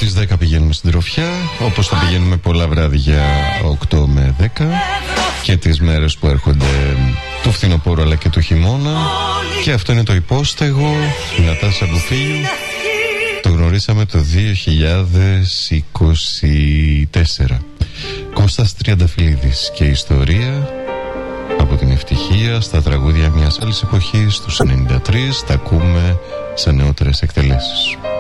Στις 10 πηγαίνουμε στην τροφιά, όπως θα πηγαίνουμε πολλά βράδια 8 με 10 και τις μέρες που έρχονται του φθινοπόρου αλλά και του χειμώνα. Και αυτό είναι το υπόστεγο. Η Νατάσα Μπουφίλιου το γνωρίσαμε το 2024. Κώστας Τριανταφυλλίδης και η ιστορία από την ευτυχία στα τραγούδια μιας άλλης εποχής, τους 93, τα ακούμε σε νεότερες εκτελέσεις.